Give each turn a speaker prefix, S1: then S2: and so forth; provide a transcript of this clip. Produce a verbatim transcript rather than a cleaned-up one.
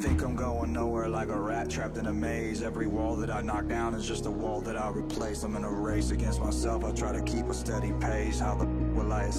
S1: think I'm going nowhere, like a rat trapped in a maze. Every wall that I knock down is just a wall that I replace. I'm in a race against myself, I try to keep a steady pace. How the will I